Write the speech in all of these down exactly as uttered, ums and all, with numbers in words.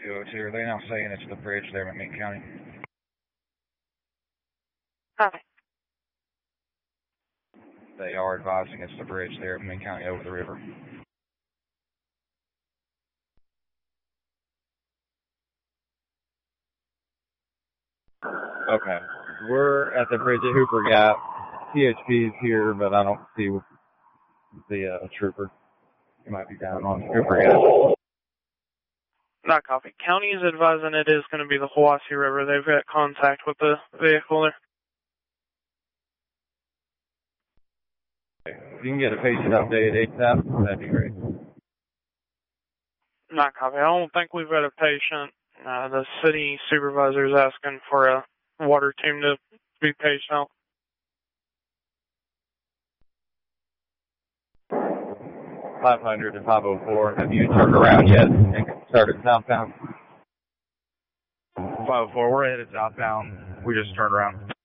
two oh two. Are they now saying it's the bridge there in McMinn County? Copy. They are advising it's the bridge there in McMinn County over the river. Okay. We're at the bridge at Hooper Gap. P H P is here, but I don't see the uh, trooper. He might be down on Hooper Gap. Not copy. County is advising it is going to be the Hiwassee River. They've got contact with the vehicle there. If you can get a patient update ASAP, that'd be great. Not copy. I don't think we've got a patient. Uh, the city supervisor is asking for a water team to be paged out. five hundred and five oh four. Have you turned around yet and started southbound? five oh four, we're headed southbound. We just turned around.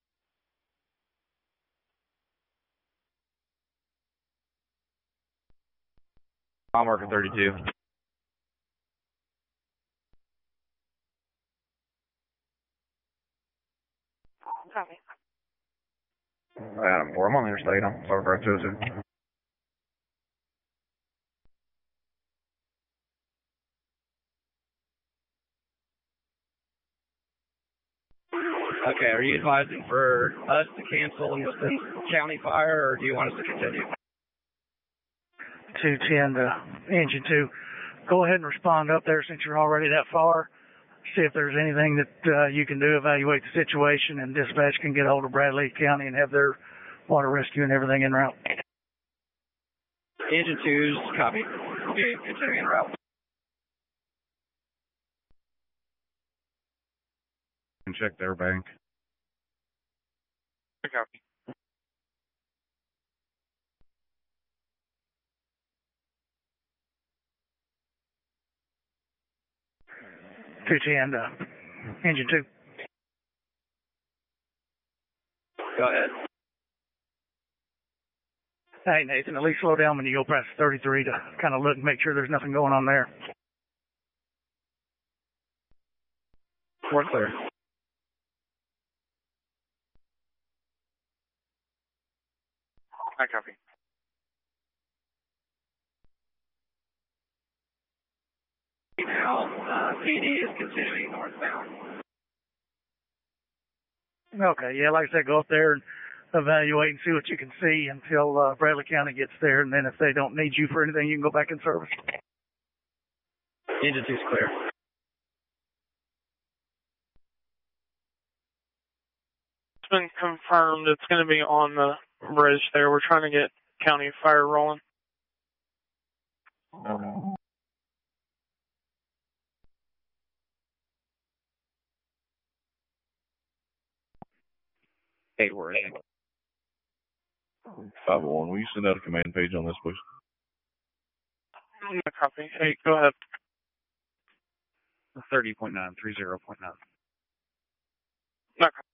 I'm working thirty-two. Copy. Adam four, I'm on the interstate. I'm sorry for two oh two. Okay, are you advising for us to cancel in the county fire, or do you want us to continue? two ten to engine two. Go ahead and respond up there since you're already that far. See if there's anything that uh, you can do, evaluate the situation, and dispatch can get hold of Bradley County and have their water rescue and everything en route. Engine two's copy. Okay, continuing en route. And check their bank. Copy. two ten to engine two. Go ahead. Hey, Nathan, at least slow down when you go past thirty-three to kind of look and make sure there's nothing going on there. We're clear. I copy. Now, uh, P D is continuing northbound. Okay, yeah, like I said, go up there and evaluate and see what you can see until uh, Bradley County gets there, and then if they don't need you for anything, you can go back in service. Engine two's clear. It's been confirmed it's going to be on the bridge there. We're trying to get county fire rolling. Okay. Hey, we're in. five oh one, will you send out a command page on this, please? I copy. Hey, go ahead. thirty point nine, thirty point nine. I copy.